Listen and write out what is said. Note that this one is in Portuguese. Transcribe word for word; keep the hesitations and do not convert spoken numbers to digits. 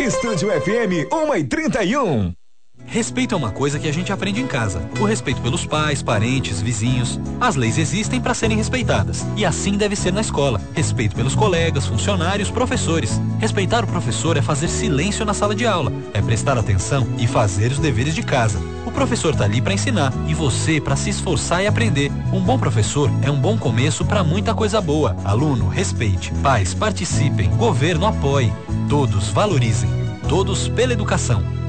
Estúdio F M uma e trinta e um. Respeito é uma coisa que a gente aprende em casa. O respeito pelos pais, parentes, vizinhos. As leis existem para serem respeitadas. E assim deve ser na escola. Respeito pelos colegas, funcionários, professores. Respeitar o professor é fazer silêncio na sala de aula. É prestar atenção e fazer os deveres de casa. O professor tá ali para ensinar e você para se esforçar e aprender. Um bom professor é um bom começo para muita coisa boa. Aluno, respeite. Pais, participem. Governo, apoie. Todos valorizem. Todos pela educação.